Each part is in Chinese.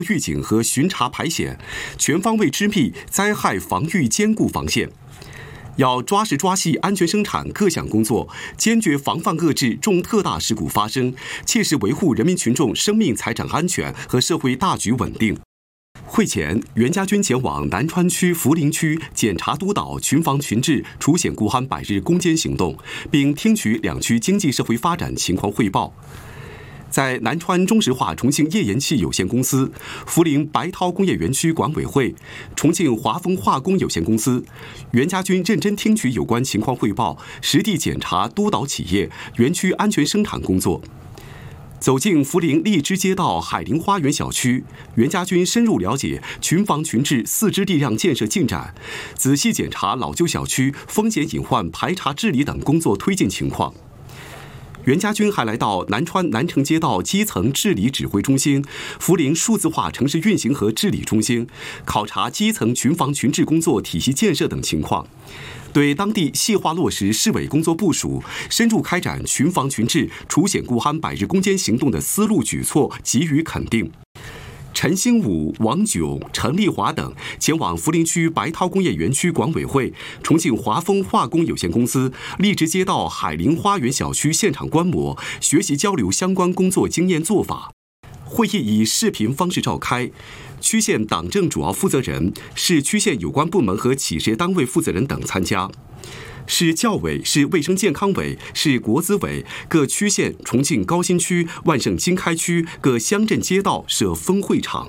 预警和巡查排险，全方位织密灾害防御坚固防线。要抓实抓细安全生产各项工作，坚决防范遏制重特大事故发生，切实维护人民群众生命财产安全和社会大局稳定。会前，袁家军前往南川区涪陵区检查督导群防群治除险固酣百日攻坚行动，并听取两区经济社会发展情况汇报。在南川中石化重庆页岩气有限公司、涪陵白涛工业园区管委会、重庆华丰化工有限公司，袁家军认真听取有关情况汇报，实地检查督导企业园区安全生产工作。走进涪陵荔枝街道海陵花园小区，袁家军深入了解群防群治4支力量建设进展，仔细检查老旧小区风险隐患排查治理等工作推进情况。袁家军还来到南川南城街道基层治理指挥中心、涪陵数字化城市运行和治理中心，考察基层群防群治工作体系建设等情况，对当地细化落实市委工作部署、深入开展群防群治除险固酣百日攻坚行动的思路举措给予肯定。陈兴武、王炯、陈丽华等前往涪陵区白涛工业园区管委会、重庆华丰化工有限公司荔枝街道海陵花园小区现场观摩，学习交流相关工作经验做法。会议以视频方式召开，区县党政主要负责人、市区县有关部门和企事业单位负责人等参加。市教委、市卫生健康委、市国资委、各区县、重庆高新区、万盛经开区各乡镇街道设分会场。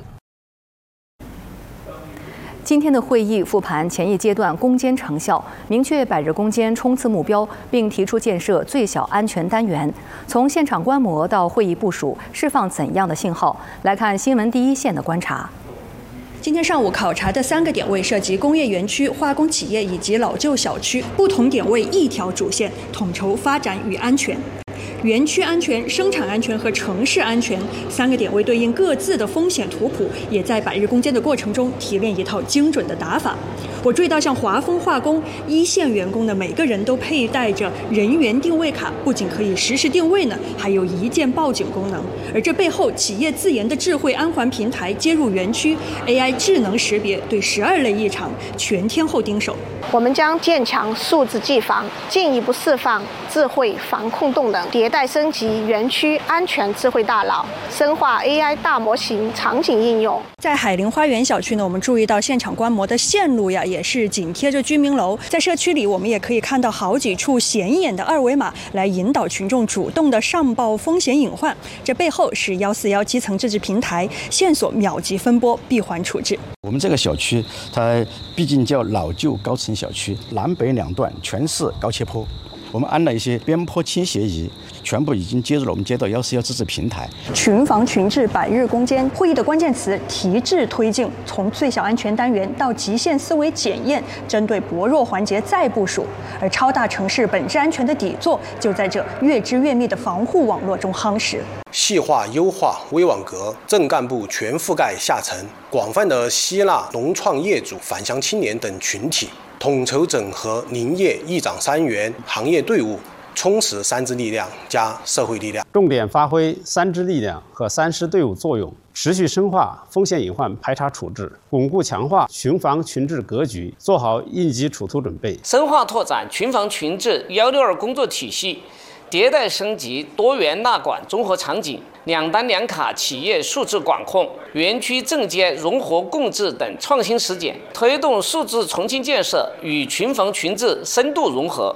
今天的会议复盘前一阶段攻坚成效，明确百日攻坚冲刺目标，并提出建设最小安全单元。从现场观摩到会议部署，释放怎样的信号？来看新闻第一线的观察。 今天上午考察的3个点位涉及工业园区、化工企业以及老旧小区，不同点位一条主线，统筹发展与安全。园区安全、生产安全和城市安全3个点位对应各自的风险图谱，也在百日攻坚的过程中提炼一套精准的打法。我注意到，像华丰化工一线员工的每个人都佩戴着人员定位卡，不仅可以实时定位呢，还有一键报警功能。而这背后，企业自研的智慧安环平台接入园区 ，AI 智能识别对12类异常全天候盯守。 我们将建强数字技防，进一步释放智慧防控动能，迭代升级园区安全智慧大脑，深化 AI 大模型场景应用。 在海陵花园小区呢，我们注意到现场观摩的线路呀，也是紧贴着居民楼。在社区里，我们也可以看到好几处显眼的2维码，来引导群众主动的上报风险隐患。这背后是141基层自治平台，线索秒级分拨，闭环处置。 我们这个小区，它毕竟叫老旧高层小区，南北2段全是高斜坡。我们安了一些边坡倾斜仪，全部已经接入了我们街道141自治平台。 群防群治百日攻坚会议的关键词：提质推进，从最小安全单元到极限思维检验，针对薄弱环节再部署。而超大城市本质安全的底座，就在这越织越密的防护网络中夯实。 细化优化微网格，镇干部全覆盖下沉，广泛的吸纳农创业主、返乡青年等群体。统筹整合林业一长3元行业队伍，充实3支力量加社会力量， 重点发挥3支力量和3师队伍作用，持续深化风险隐患排查处置，巩固强化群防群治格局，做好应急处突准备， 深化拓展群防群治162工作体系，迭代升级多元纳管综合场景，2单2卡企业数字管控、园区镇街融合共治等创新实践，推动数字重庆建设与群防群治深度融合。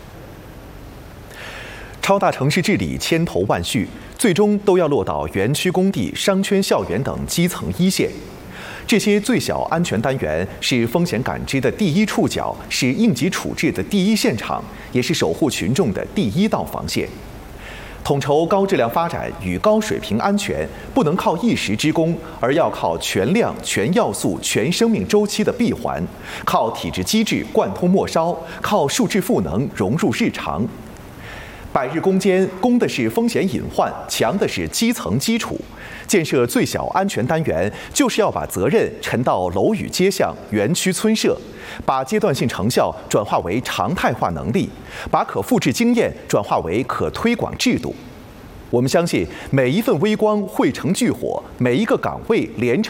超大城市治理千头万绪，最终都要落到园区、工地、商圈、校园等基层一线。这些最小安全单元是风险感知的第一触角，是应急处置的第一现场，也是守护群众的第一道防线。统筹高质量发展与高水平安全，不能靠一时之功，而要靠全量、全要素、全生命周期的闭环，靠体制机制贯通末梢，靠数质赋能融入日常。百日攻坚，攻的是风险隐患，强的是基层基础。建设最小安全单元，就是要把责任沉到楼宇街巷、园区村社，把阶段性成效转化为常态化能力，把可复制经验转化为可推广制度。 我们相信每一份微光汇成炬火，每一个岗位连成